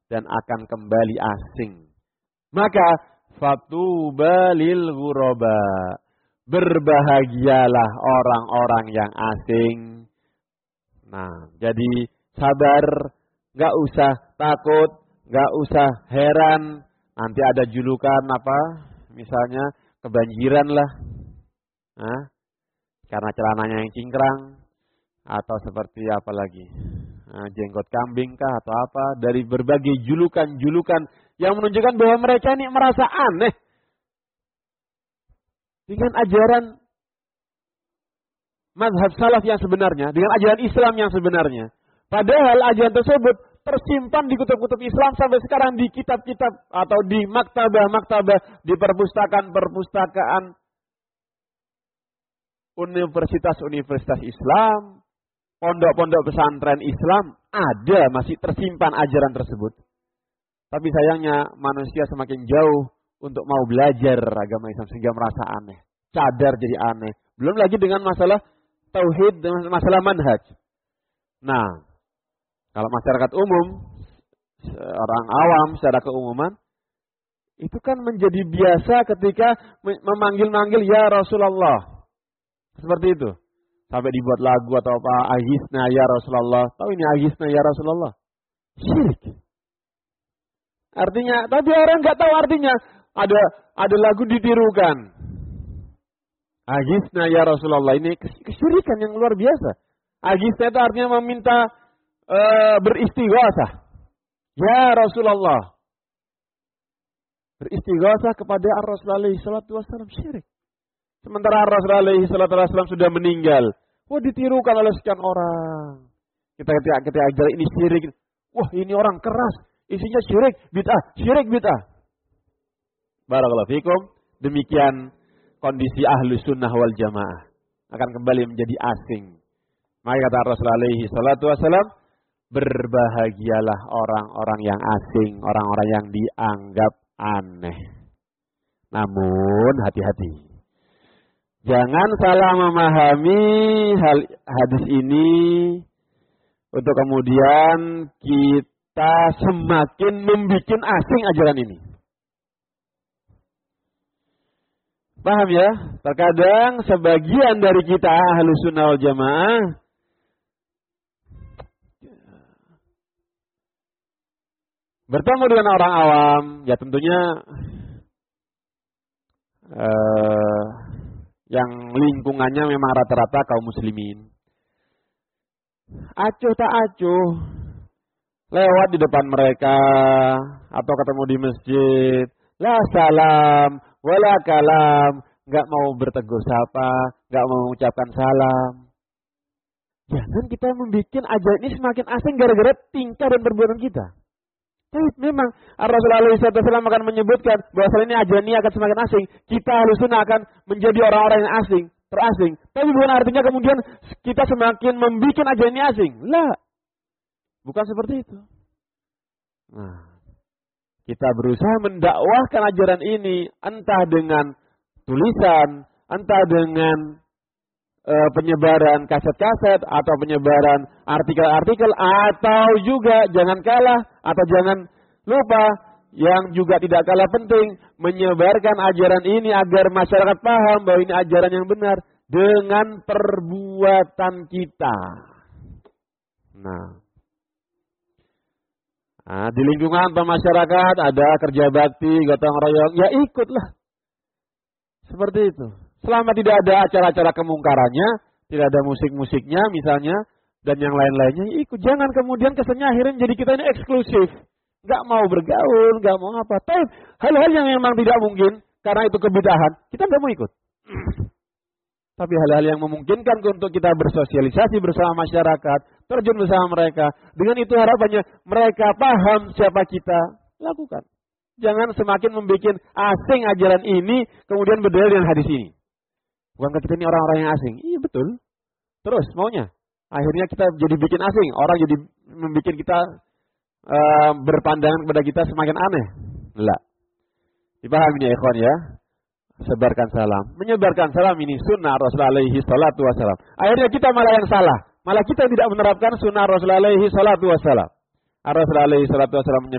dan akan kembali asing. Maka fatuba lil ghuraba. Berbahagialah orang-orang yang asing. Nah, jadi sabar, enggak usah takut, enggak usah heran. Nanti ada julukan apa? Misalnya kebanjiran lah. Nah, karena celananya yang cingkrang. Atau seperti apa lagi? Nah, jenggot kambing kah atau apa? Dari berbagai julukan-julukan yang menunjukkan bahwa mereka ini merasa aneh dengan ajaran mazhab salaf yang sebenarnya, dengan ajaran Islam yang sebenarnya. Padahal ajaran tersebut tersimpan di kutub-kutub Islam sampai sekarang di kitab-kitab atau di maktabah-maktabah, di perpustakaan-perpustakaan universitas-universitas Islam, pondok-pondok pesantren Islam, ada masih tersimpan ajaran tersebut. Tapi sayangnya manusia semakin jauh untuk mau belajar agama Islam sehingga merasa aneh. Cadar jadi aneh. Belum lagi dengan masalah tauhid, dengan masalah manhaj. Nah, kalau masyarakat umum, orang awam secara keumuman, itu kan menjadi biasa ketika memanggil-manggil ya Rasulullah. Seperti itu. Sampai dibuat lagu atau apa, agisna ya Rasulullah. Tahu ini agisna ya Rasulullah? Syirik. Artinya, tapi orang nggak tahu artinya. Ada lagu ditirukan. Agisna ya Rasulullah. Ini kesyirikan yang luar biasa. Agisna itu artinya meminta beristighosah. Ya Rasulullah. Beristighosah kepada Rasulullah SAW, syirik. Sementara Rasulullah SAW sudah meninggal. Wah, ditirukan oleh sekian orang. Kita ajar ini syirik. Wah, ini orang keras. Isinya syirik bid'ah. Barakallahu fikum. Demikian kondisi ahlu sunnah wal jamaah. Akan kembali menjadi asing. Maka kata Rasulullah SAW, berbahagialah orang-orang yang asing, orang-orang yang dianggap aneh. Namun hati-hati. Jangan salah memahami hadis ini untuk kemudian kita semakin membuat asing ajaran ini. Paham ya? Terkadang sebagian dari kita ahlu sunnah wal jamaah bertemu dengan orang awam, ya tentunya yang lingkungannya memang rata-rata kaum muslimin. Acuh tak acuh, lewat di depan mereka atau ketemu di masjid, la salam, wala kalam, nggak mau bertegur sapa, nggak mau mengucapkan salam. Jangan kita membuat ajaran ini semakin asing gara-gara tingkah dan perbuatan kita. Tapi memang Rasulullah SAW akan menyebutkan bahwa ini ajaran ini akan semakin asing. Kita harus akan menjadi orang-orang yang asing, terasing. Tapi bukan artinya kemudian kita semakin membuat ajaran ini asing. Lah, bukan seperti itu. Nah, kita berusaha mendakwahkan ajaran ini entah dengan tulisan, entah dengan penyebaran kaset-kaset atau penyebaran artikel-artikel, atau juga jangan kalah atau jangan lupa yang juga tidak kalah penting, menyebarkan ajaran ini agar masyarakat paham bahwa ini ajaran yang benar dengan perbuatan kita. Nah, di lingkungan masyarakat ada kerja bakti, gotong royong, ya ikutlah. Seperti itu. Selama tidak ada acara-acara kemungkarannya, tidak ada musik-musiknya misalnya, dan yang lain-lainnya, ikut. Jangan kemudian kesannya akhirnya jadi kita ini eksklusif. Nggak mau bergaul, nggak mau apa. Tapi hal-hal yang memang tidak mungkin, karena itu kebidahan, kita nggak mau ikut. Tapi hal-hal yang memungkinkan untuk kita bersosialisasi bersama masyarakat, terjun bersama mereka. Dengan itu harapannya mereka paham siapa kita, lakukan. Jangan semakin membuat asing ajaran ini, kemudian berdalil dengan hadis ini. Bukankah kita ini orang-orang yang asing? Iya betul. Terus maunya. Akhirnya kita jadi bikin asing. Orang jadi membuat kita berpandangan kepada kita semakin aneh. Lah. Dipahami ya ikhwan ya. Sebarkan salam. Menyebarkan salam ini sunnah Rasulullah alaihi salatu wassalam. Akhirnya kita malah yang salah. Malah kita tidak menerapkan sunnah Rasulullah alaihi salatu wassalam. Rasulullah alaihi salatu wassalam